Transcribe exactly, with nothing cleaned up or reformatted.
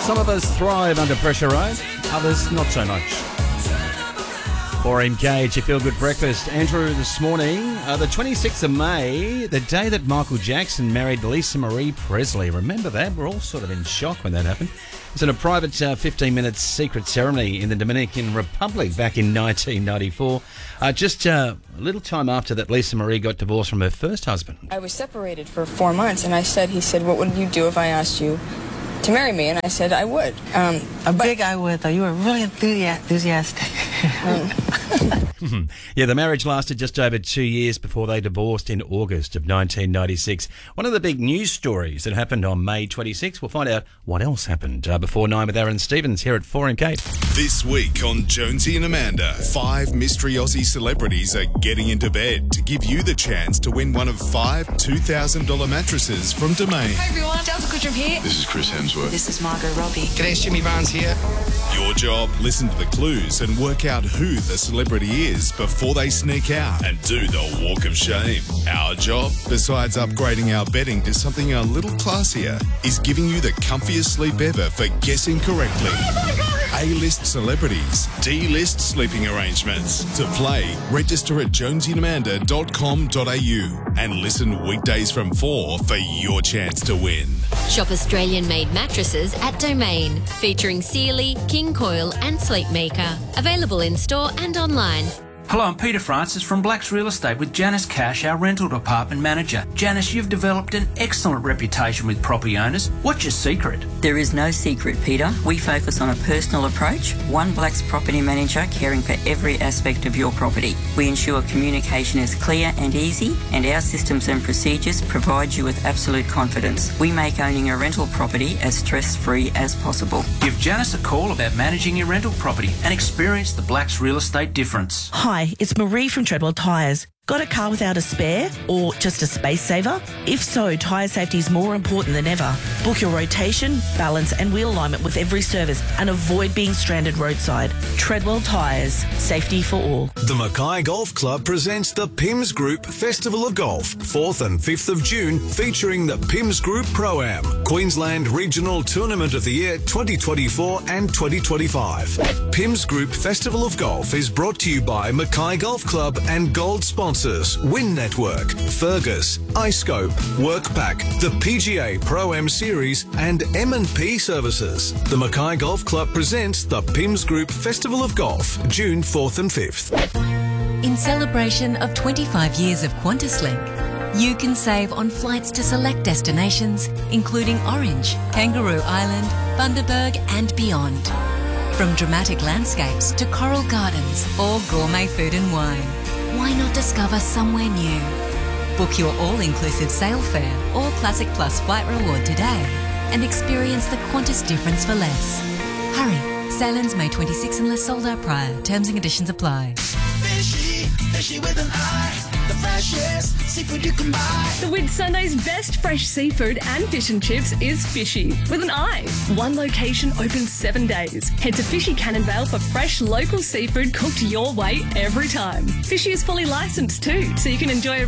Some of us thrive under pressure, right? Others not so much. four M K, it's your Feel Good Breakfast. Andrew, this morning, uh, the twenty-sixth of May, the day that Michael Jackson married Lisa Marie Presley. Remember that? We're all sort of in shock when that happened. It was in a private uh, fifteen-minute secret ceremony in the Dominican Republic back in nineteen ninety-four. Uh, just uh, a little time after that, Lisa Marie got divorced from her first husband. I was separated for four months, and I said, he said, what would you do if I asked you to marry me? And I said, I would. Um, a but, big I would, though. You were really enthusiastic. um, yeah, the marriage lasted just over two years before they divorced in August of nineteen ninety-six. One of the big news stories that happened on May twenty-sixth. We'll find out what else happened uh, before nine with Aaron Stevens here at four M K. This week on Jonesy and Amanda, five mystery Aussie celebrities are getting into bed to give you the chance to win one of five two thousand dollars mattresses from Domain. Hi everyone, Delta Goodrum here. This is Chris Hemsworth. This is Margot Robbie. G'day, it's Jimmy Barnes here. Your job, listen to the clues and work out who the celebrity is before they sneak out and do the walk of shame. Our job, besides upgrading our bedding to something a little classier, is giving you the comfiest sleep ever for guessing correctly. A-list celebrities, D-list sleeping arrangements. To play, register at jonesy and amanda dot com dot a u and listen weekdays from four for your chance to win. Shop Australian-made mattresses at Domain, featuring Sealy, King Coil and Sleepmaker. Available in store and online. Hello, I'm Peter Francis from Blacks Real Estate with Janice Cash, our rental department manager. Janice, you've developed an excellent reputation with property owners. What's your secret? There is no secret, Peter. We focus on a personal approach, one Blacks property manager caring for every aspect of your property. We ensure communication is clear and easy, and our systems and procedures provide you with absolute confidence. We make owning a rental property as stress-free as possible. Give Janice a call about managing your rental property and experience the Blacks Real Estate difference. Hi. Hi, it's Marie from Treadwell Tyres. Got a car without a spare or just a space saver? If so, tyre safety is more important than ever. Book your rotation, balance and wheel alignment with every service and avoid being stranded roadside. Treadwell Tyres, safety for all. The Mackay Golf Club presents the P I M S Group Festival of Golf, fourth and fifth of June, featuring the P I M S Group Pro-Am, Queensland Regional Tournament of the Year twenty twenty-four and twenty twenty-five. P I M S Group Festival of Golf is brought to you by Mackay Golf Club and Gold Sponsors. Win Network, Fergus, iScope, WorkPack, the P G A Pro-Am Series and M and P Services. The Mackay Golf Club presents the P I M S Group Festival of Golf, June fourth and fifth. In celebration of twenty-five years of QantasLink, you can save on flights to select destinations, including Orange, Kangaroo Island, Bundaberg and beyond. From dramatic landscapes to coral gardens or gourmet food and wine. Why not discover somewhere new? Book your all-inclusive sail fare or Classic Plus flight reward today and experience the Qantas difference for less. Hurry, sail-ins May twenty-sixth unless sold out prior. Terms and conditions apply. Fishy, fishy with an eye. The freshest seafood you can buy. The Whitsunday's best fresh seafood and fish and chips is Fishy with an eye. One location open seven days. Head to Fishy Cannonvale for fresh local seafood cooked your way every time. Fishy is fully licensed too, so you can enjoy a